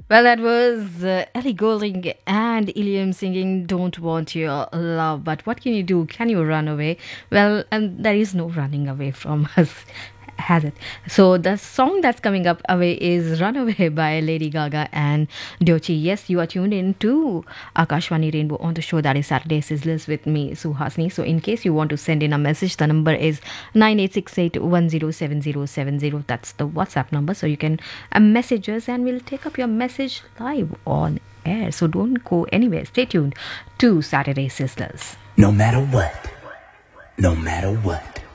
Well, that was Ellie Goulding and Ilium singing Don't Want Your Love. But what can you do? Can you run away? Well, there is no running away from us, has it? So the song that's coming up away is Runaway by Lady Gaga and Dochi. Yes, you are tuned in to Akashwani Rainbow on the show that is Saturday Sizzlers with me, Suhasini. So in case you want to send in a message, the number is 9868107070. That's the WhatsApp number. So you can message us and we'll take up your message live on air. So don't go anywhere. Stay tuned to Saturday Sizzlers. No matter what, no matter what.